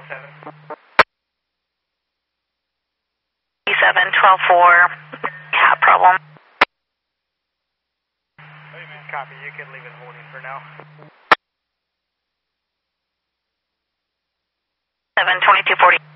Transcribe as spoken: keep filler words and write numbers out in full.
seven. seven, twelve four, cat problem. Copy, you can leave it holding for now. seven, twenty-two forty.